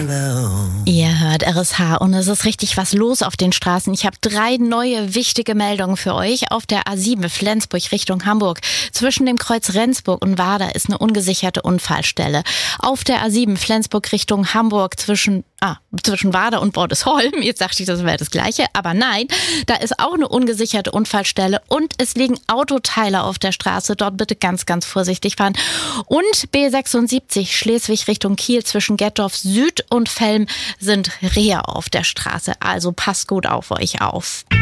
Ihr hört RSH und es ist richtig was los auf den Straßen. Ich habe 3 neue wichtige Meldungen für euch. Auf der A7 Flensburg Richtung Hamburg zwischen dem Kreuz Rendsburg und Warder ist eine ungesicherte Unfallstelle. Auf der A7 Flensburg Richtung Hamburg zwischen Warder und Bordesholm, jetzt dachte ich, das wäre das Gleiche, aber nein, da ist auch eine ungesicherte Unfallstelle und es liegen Autoteile auf der Straße. Dort bitte ganz, ganz vorsichtig fahren. Und B76 Schleswig Richtung Kiel zwischen Gettorf Süd und Velm sind Rehe auf der Straße. Also passt gut auf euch auf.